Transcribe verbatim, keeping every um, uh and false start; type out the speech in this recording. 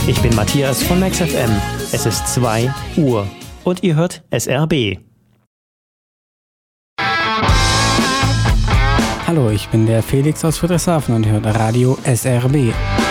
Ich bin Matthias von Max F M. Es ist zwei Uhr und ihr hört S R B. Hallo, ich bin der Felix aus Friedrichshafen und hört Radio S R B.